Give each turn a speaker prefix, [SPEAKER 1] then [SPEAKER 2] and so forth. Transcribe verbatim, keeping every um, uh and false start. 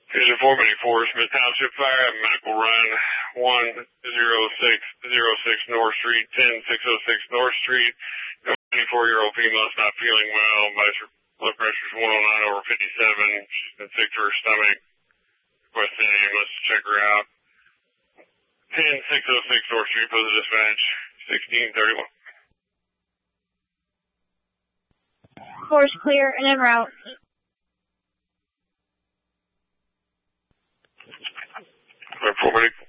[SPEAKER 1] Division four eighty-four, Smith Township Fire at Medical Run, one zero six zero six North Street, ten six oh six North Street. twenty-four-year-old female is not feeling well. Her blood pressure is one oh nine over fifty-seven. She's been sick to her stomach. Requesting an ambulance to check her out. ten six oh six North Street, post dispatch, sixteen thirty-one.
[SPEAKER 2] Force clear and en route.
[SPEAKER 1] four